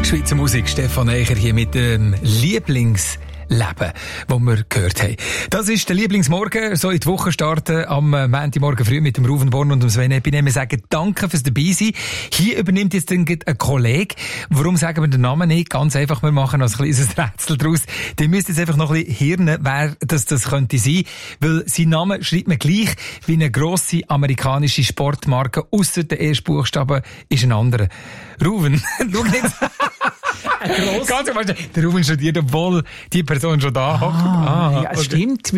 Schweizer Musik, Stefan Eicher hier mit dem Lieblingsleben, das wir gehört haben. Das ist der Lieblingsmorgen, so in die Woche starten, am Montagmorgen früh mit dem Ruven Born und dem Sven Epinem. Wir sagen danke fürs Dabeisein. Hier übernimmt jetzt ein Kollege. Warum sagen wir den Namen nicht? Ganz einfach, wir machen noch ein kleines Rätsel draus. Die müsst jetzt einfach noch ein bisschen hirnen, wer das könnte sein. Weil sein Name schreibt man gleich wie eine grosse amerikanische Sportmarke. Ausser der ersten Buchstaben ist ein anderer. Ruven, schau jetzt. Ganz einfach, der Ruben studiert, obwohl die Person schon da hockt. Ja, okay. Stimmt.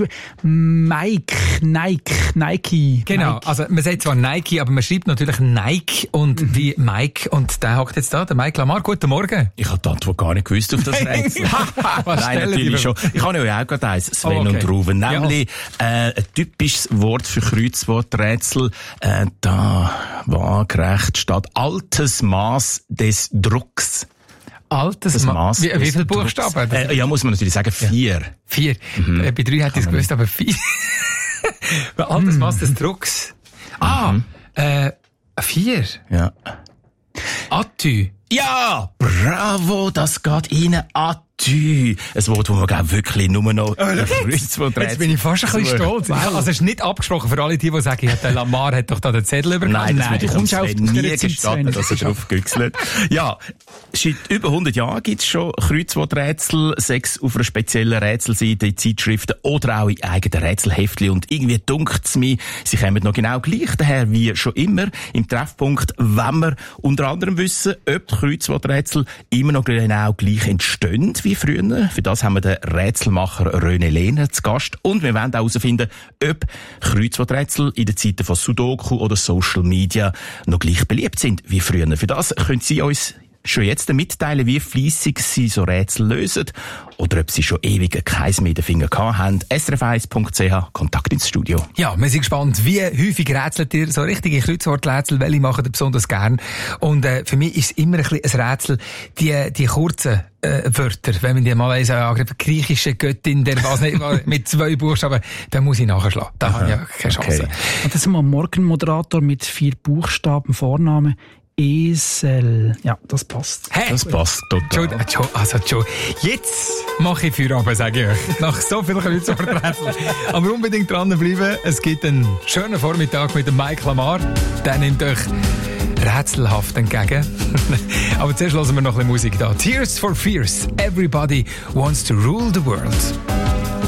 Nike. Genau. Nike. Also, man sagt zwar Nike, aber man schreibt natürlich Nike und wie Mike. Und der hockt jetzt da, der Mike Lamar. Guten Morgen. Ich habe die Antwort gar nicht gewusst auf das Rätsel. Nein, natürlich schon. Ich habe ja auch gerade eins, Sven und Ruben. Nämlich, ein typisches Wort für Kreuzworträtsel. Da waagerecht steht altes Maß des Drucks. Altes Maß. Wie viele Buchstaben? Ja, muss man natürlich sagen, 4. 4. Bei 3 hätte ich es gewusst, aber 4. Altes Maß des Drucks. 4. Ja. Atü. Ja, bravo, das geht Ihnen an. Ein Wort, das man wirklich nur noch Jetzt bin ich fast ein bisschen stolz. Also es ist nicht abgesprochen für alle die sagen, der Lamar hat doch da den Zettel bekommen. Nein, das würde ich uns nie gestatten, dass er drauf güchselt. Ja, seit über 100 Jahren gibt es schon Kreuzworträtsel, 6 auf einer speziellen Rätselseite in Zeitschriften oder auch in eigenen Rätselheftchen. Und irgendwie dunkt es mir, sie kommen noch genau gleich daher wie schon immer im Treffpunkt, wenn wir unter anderem wissen, ob die Kreuzworträtsel immer noch genau gleich entstehen wie früher. Für das haben wir den Rätselmacher René Lehner zu Gast. Und wir wollen auch herausfinden, ob Kreuzworträtsel in den Zeiten von Sudoku oder Social Media noch gleich beliebt sind wie früher. Für das können Sie uns schon jetzt mitteilen, wie fleissig Sie so Rätsel lösen oder ob Sie schon ewig keins mehr in den Fingern gehabt haben. srf1.ch, Kontakt ins Studio. Ja, wir sind gespannt, wie häufig rätselt ihr so richtige Kreuzworträtsel, welche machen ihr besonders gern. Und für mich ist es immer ein bisschen ein Rätsel, die kurzen Wörter, wenn man die mal weiss, griechische Göttin, der was nicht, mit 2 Buchstaben, dann muss ich nachschlagen. Da habe ich ja keine Chance. Okay. Und das ist mal ein Morgenmoderator mit 4 Buchstaben, Vornamen. Esel. Ja, das passt. Hey. Das passt total. Jetzt mache ich Feierabend, sage ich euch. Nach so vielen Kreuzworträtseln. Aber unbedingt dranbleiben. Es gibt einen schönen Vormittag mit dem Mike Lamar. Der nimmt euch rätselhaft entgegen. Aber zuerst hören wir noch ein bisschen Musik da. Tears for Fears. Everybody wants to rule the world.